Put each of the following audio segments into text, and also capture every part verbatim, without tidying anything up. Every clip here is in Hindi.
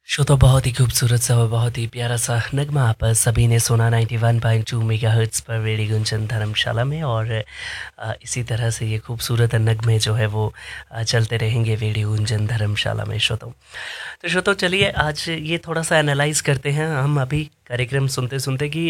शो तो बहुत ही खूबसूरत सा और बहुत ही प्यारा सा नगमा आप सभी ने सुना ninety one point two megahertz पर रेडियो गुंजन धर्मशाला में। और अ, इसी तरह से ये खूबसूरत नगमे जो है वो अ, चलते रहेंगे रेडियो गुंजन धर्मशाला में। श्रोताओं तो श्रोताओं चलिए आज ये थोड़ा सा एनालाइज करते हैं हम अभी कार्यक्रम सुनते सुनते कि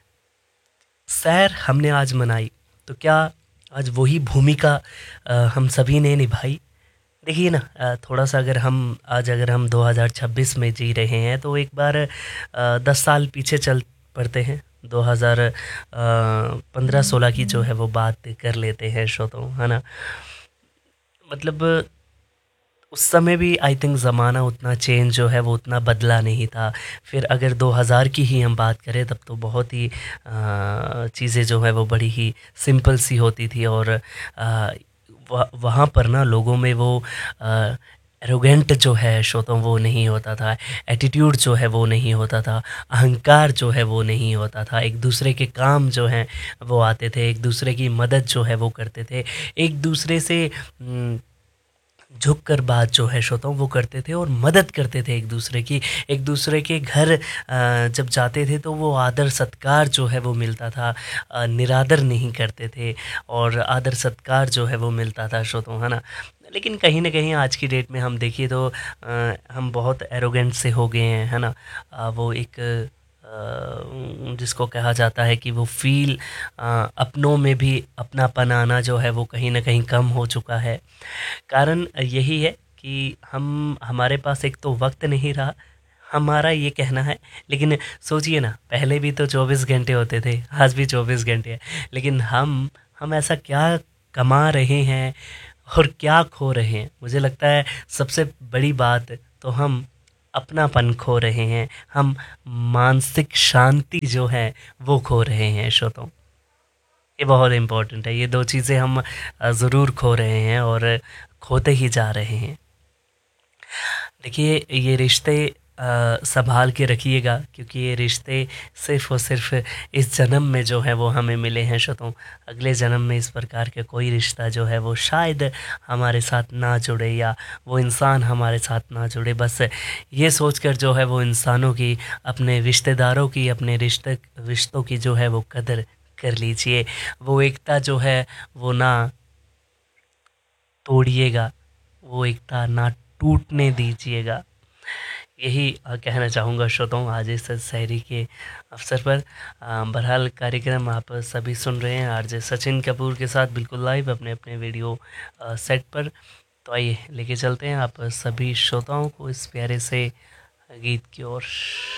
सैर हमने आज मनाई तो क्या आज वही भूमिका अ, हम सभी ने निभाई। देखिए ना, अ, थोड़ा सा अगर हम आज अगर हम दो हज़ार छब्बीस में जी रहे हैं तो एक बार अ, दस साल पीछे चल पड़ते हैं। दो हज़ार पंद्रह सोलह की जो है वो बात कर लेते हैं श्रोताओं, है ना। मतलब उस समय भी आई थिंक ज़माना उतना चेंज जो है वो उतना बदला नहीं था। फिर अगर दो हज़ार की ही हम बात करें तब तो बहुत ही चीज़ें जो है वो बड़ी ही सिंपल सी होती थी। और अ, वह वहाँ पर ना लोगों में वो एरोगेंट जो है श्रोताओं वो नहीं होता था। एटीट्यूड जो है वो नहीं होता था। अहंकार जो है वो नहीं होता था। एक दूसरे के काम जो हैं वो आते थे, एक दूसरे की मदद जो है वो करते थे, एक दूसरे से उम, झुक कर बात जो है श्रोताओं वो करते थे और मदद करते थे एक दूसरे की। एक दूसरे के घर अ, जब जाते थे तो वो आदर सत्कार जो है वो मिलता था, अ, निरादर नहीं करते थे और आदर सत्कार जो है वो मिलता था श्रोताओं, है ना। लेकिन कहीं न कहीं आज की डेट में हम देखिए तो अ, हम बहुत एरोगेंट से हो गए हैं, है ना। अ, वो एक अ, जिसको कहा जाता है कि वो फ़ील अ, अपनों में भी अपनापन आना जो है वो कहीं न कहीं कम हो चुका है। कारण यही है कि हम हमारे पास एक तो वक्त नहीं रहा, हमारा ये कहना है। लेकिन सोचिए ना, पहले भी तो चौबीस घंटे होते थे, आज भी चौबीस घंटे हैं। लेकिन हम हम ऐसा क्या कमा रहे हैं और क्या खो रहे हैं। मुझे लगता है सबसे बड़ी बात तो हम अपनापन खो रहे हैं, हम मानसिक शांति जो है वो खो रहे हैं श्रोताओं। ये बहुत इम्पोर्टेंट है, ये दो चीज़ें हम अ, ज़रूर खो रहे हैं और खोते ही जा रहे हैं। देखिए ये रिश्ते अ, संभाल के रखिएगा क्योंकि ये रिश्ते सिर्फ़ और सिर्फ़ इस जन्म में जो है वो हमें मिले हैं श्रोताओं। अगले जन्म में इस प्रकार के कोई रिश्ता जो है वो शायद हमारे साथ ना जुड़े या वो इंसान हमारे साथ ना जुड़े। बस ये सोचकर जो है वो इंसानों की, अपने रिश्तेदारों की, अपने रिश्ते रिश्तों की जो है वो कदर कर लीजिए। वो एकता जो है वो ना तोड़िएगा, वो एकता ना टूटने दीजिएगा। यही अ, कहना चाहूँगा श्रोताओं आज इस शायरी के अवसर पर। अ, बहरहाल कार्यक्रम आप सभी सुन रहे हैं आरजे सचिन कपूर के साथ बिल्कुल लाइव अपने अपने वीडियो अ, सेट पर। तो आइए लेके चलते हैं आप सभी श्रोताओं को इस प्यारे से गीत की ओर।